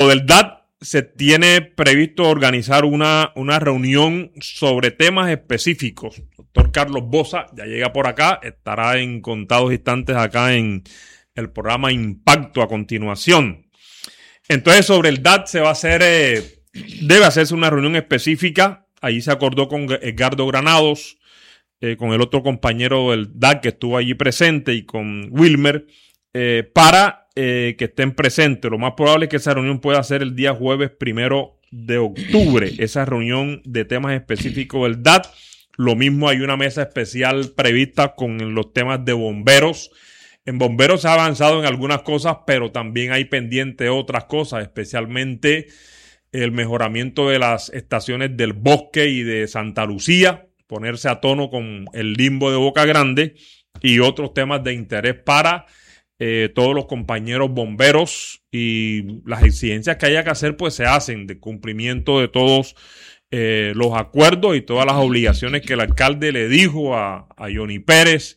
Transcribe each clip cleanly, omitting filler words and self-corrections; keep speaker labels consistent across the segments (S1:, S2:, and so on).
S1: del DAT, se tiene previsto organizar una reunión sobre temas específicos. Doctor Carlos Boza ya llega por acá, estará en contados instantes acá en el programa Impacto a continuación. Entonces, sobre el DAT se va a hacer, debe hacerse una reunión específica. Allí se acordó con Edgardo Granados, con el otro compañero del DAT que estuvo allí presente y con Wilmer, para que estén presentes. Lo más probable es que esa reunión pueda ser el día jueves 1 de octubre, esa reunión de temas específicos del DAT. Lo mismo, hay una mesa especial prevista con los temas de bomberos. En bomberos se ha avanzado en algunas cosas, pero también hay pendiente otras cosas, especialmente el mejoramiento de las estaciones del Bosque y de Santa Lucía, ponerse a tono con el limbo de Boca Grande y otros temas de interés para todos los compañeros bomberos, y las exigencias que haya que hacer pues se hacen de cumplimiento de todos los acuerdos y todas las obligaciones que el alcalde le dijo a Johnny Pérez.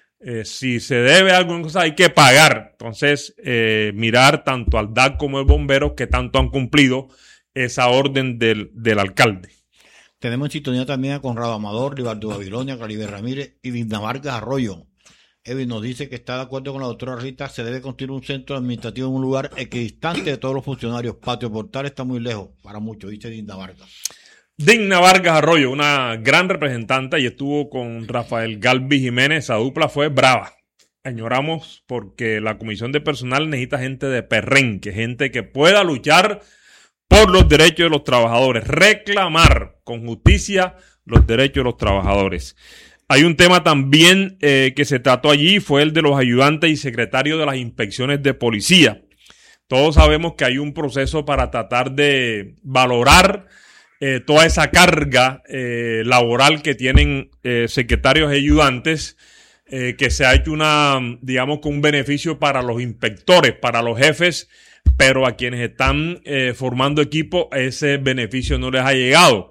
S1: Si se debe alguna cosa hay que pagar. Entonces mirar tanto al DAC como al bombero que tanto han cumplido esa orden del alcalde.
S2: Tenemos en sintonía también a Conrado Amador, Rivaldo Babilonia, Caribe Ramírez y Digna Vargas Arroyo. Edwin nos dice que está de acuerdo con la doctora Rita, se debe construir un centro administrativo en un lugar equidistante de todos los funcionarios. Patio Portal está muy lejos, para mucho, dice Digna Vargas.
S1: Digna Vargas Arroyo, una gran representante, y estuvo con Rafael Galvis Jiménez. Esa dupla fue brava. Añoramos porque la comisión de personal necesita gente de perrenque, gente que pueda luchar por los derechos de los trabajadores, reclamar con justicia los derechos de los trabajadores. Hay un tema también que se trató allí, fue el de los ayudantes y secretarios de las inspecciones de policía. Todos sabemos que hay un proceso para tratar de valorar toda esa carga laboral que tienen secretarios y ayudantes, que se ha hecho digamos, con un beneficio para los inspectores, para los jefes, pero a quienes están formando equipo ese beneficio no les ha llegado.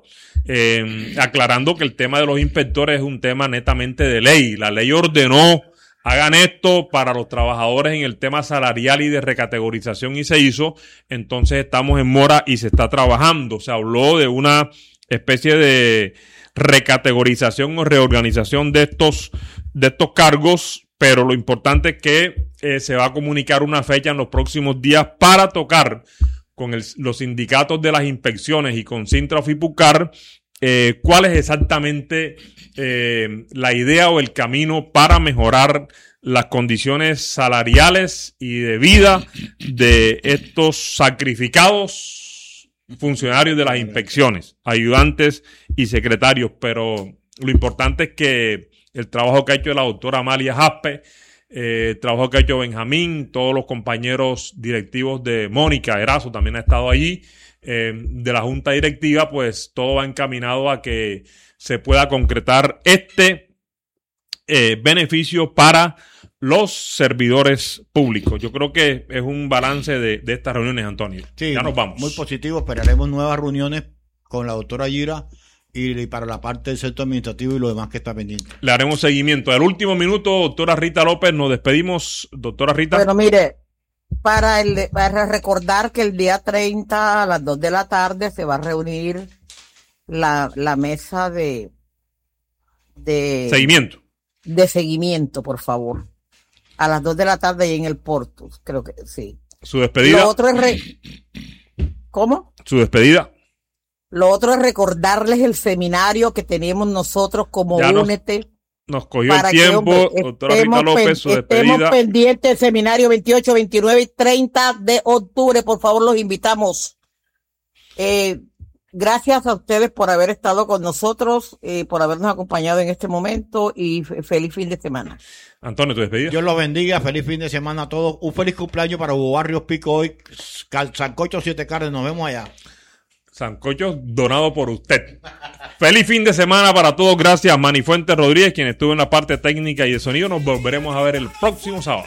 S1: Aclarando que el tema de los inspectores es un tema netamente de ley. La ley ordenó, hagan esto para los trabajadores en el tema salarial y de recategorización, y se hizo. Entonces estamos en mora y se está trabajando. Se habló de una especie de recategorización o reorganización de estos cargos, pero lo importante es que se va a comunicar una fecha en los próximos días para tocar con los sindicatos de las inspecciones y con Sintra Fipucar, cuál es exactamente la idea o el camino para mejorar las condiciones salariales y de vida de estos sacrificados funcionarios de las inspecciones, ayudantes y secretarios. Pero lo importante es que el trabajo que ha hecho la doctora Amalia Jaspe, el trabajo que ha hecho Benjamín, todos los compañeros directivos de Mónica Erazo también ha estado allí, de la junta directiva, pues todo va encaminado a que se pueda concretar este beneficio para los servidores públicos. Yo creo que es un balance de estas reuniones, Antonio.
S2: Sí,
S1: ya nos vamos.
S2: Muy positivo, esperaremos nuevas reuniones con la doctora Gira y para la parte del centro administrativo y lo demás que está pendiente. Le
S1: haremos seguimiento. Al último minuto, doctora Rita López, nos despedimos. Doctora Rita.
S3: Bueno, mire, para recordar que el día 30 a las 2 de la tarde se va a reunir la mesa de
S1: seguimiento.
S3: De seguimiento, por favor. A las 2 de la tarde y en el Portus, creo que sí.
S1: Su despedida.
S3: Lo otro es ¿Cómo?
S1: Su despedida.
S3: Lo otro es recordarles el seminario que tenemos nosotros como
S1: ya
S3: Únete.
S1: Nos cogió el tiempo, doctora Rita López, su despedida.
S3: Estemos pendientes del seminario 28, 29 y 30 de octubre. Por favor, los invitamos. Gracias a ustedes por haber estado con nosotros, por habernos acompañado en este momento, y feliz fin de semana.
S1: Antonio, tu despedida.
S2: Dios los bendiga, feliz fin de semana a todos. Un feliz cumpleaños para Hugo Barrios Pico hoy. Sancocho 7 Carnes, nos vemos allá.
S1: Sancocho donado por usted. Feliz fin de semana para todos. Gracias, Manny Fuentes Rodríguez, quien estuvo en la parte técnica y de sonido. Nos volveremos a ver el próximo sábado.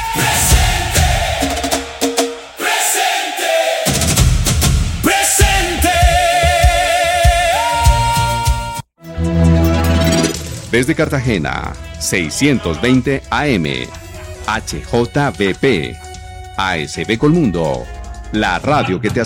S4: Desde Cartagena, 620 AM, HJBP, ASB Colmundo, la radio que te